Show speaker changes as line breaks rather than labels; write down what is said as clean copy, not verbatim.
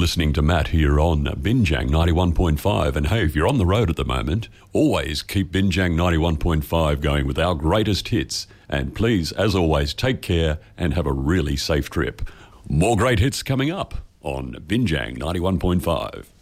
listening to Matt here on Binjang 91.5. And hey, if you're on the road at the moment, always keep Binjang 91.5 going with our greatest hits. And please, as always, take care and have a really safe trip. More great hits coming up on Binjang 91.5.